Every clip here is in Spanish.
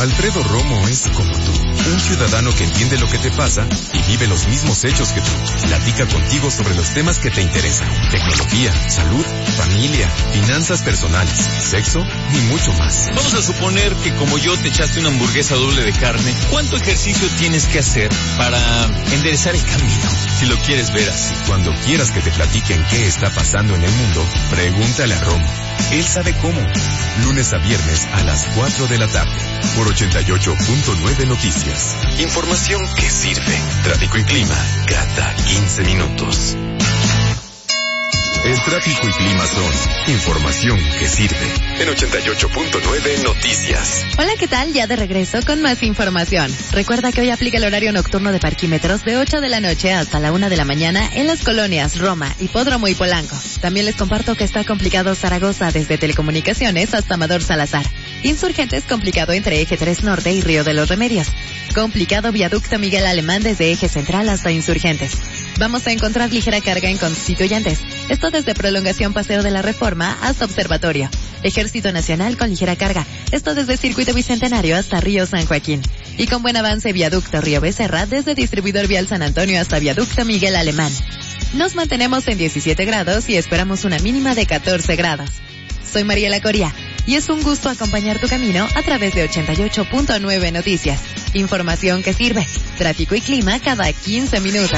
Alfredo Romo es como tú, un ciudadano que entiende lo que te pasa y vive los mismos hechos que tú. Platica contigo sobre los temas que te interesan: tecnología, salud, familia, finanzas personales, sexo y mucho más. Vamos a suponer que como yo te echaste una hamburguesa doble de carne. ¿Cuánto ejercicio tienes que hacer para enderezar el camino? Si lo quieres ver así. Cuando quieras que te platiquen qué está pasando en el mundo, pregúntale a Romo. Él sabe cómo. Lunes a viernes a las 4 de la tarde. Por 88.9 Noticias. Información que sirve. Tráfico y clima cada 15 minutos. El tráfico y clima son información que sirve. En 88.9 Noticias. Hola, ¿qué tal? Ya de regreso con más información. Recuerda que hoy aplica el horario nocturno de parquímetros de 8 de la noche hasta la 1 de la mañana en las colonias Roma, Hipódromo y Polanco. También les comparto que está complicado Zaragoza desde Telecomunicaciones hasta Amador Salazar. Insurgentes complicado entre Eje 3 Norte y Río de los Remedios. Complicado Viaducto Miguel Alemán desde Eje Central hasta Insurgentes. Vamos a encontrar ligera carga en Constituyentes. Esto desde Prolongación Paseo de la Reforma hasta Observatorio. Ejército Nacional con ligera carga. Esto desde Circuito Bicentenario hasta Río San Joaquín. Y con buen avance Viaducto Río Becerra desde Distribuidor Vial San Antonio hasta Viaducto Miguel Alemán. Nos mantenemos en 17 grados y esperamos una mínima de 14 grados. Soy Mariela Coria y es un gusto acompañar tu camino a través de 88.9 Noticias. Información que sirve. Tráfico y clima cada 15 minutos.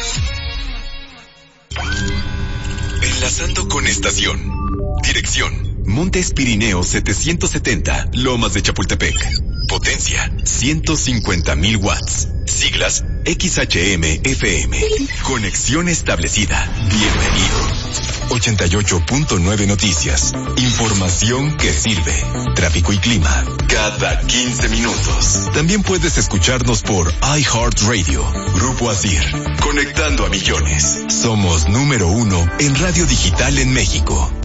Enlazando con estación. Dirección: Montes Pirineos 770, Lomas de Chapultepec. Potencia: 150,000 watts. Siglas: XHM-FM. Conexión establecida. Bienvenido. 88.9 Noticias. Información que sirve. Tráfico y clima cada 15 minutos. También puedes escucharnos por iHeartRadio. Grupo Asir. Conectando a millones. Somos número 1 en radio digital en México.